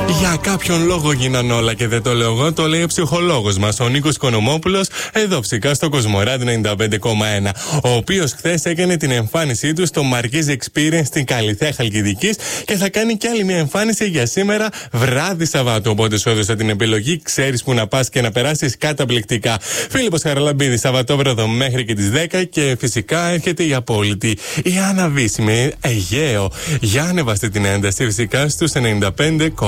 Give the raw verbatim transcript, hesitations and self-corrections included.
Για κάποιον λόγο γίναν όλα και δεν το λέω εγώ, το λέει ο ψυχολόγος μας, ο Νίκος Οικονομόπουλος, εδώ φυσικά στο Κοσμοράδι ενενήντα πέντε κόμμα ένα. Ο οποίος χθες έκανε την εμφάνισή του στο Marquis Experience στην Καλιθέα Χαλκιδικής και θα κάνει κι άλλη μια εμφάνιση για σήμερα βράδυ Σαββάτου. Οπότε σου έδωσα την επιλογή, ξέρεις που να πας και να περάσεις καταπληκτικά. Φίλιππος Χαραλαμπίδης, Σαββατόβραδο μέχρι και τις δέκα και φυσικά έρχεται η απόλυτη, η αναβίσιμη Αιγαίο. Για ανεβάστε την ένταση φυσικά στους ενενήντα πέντε κόμμα ένα.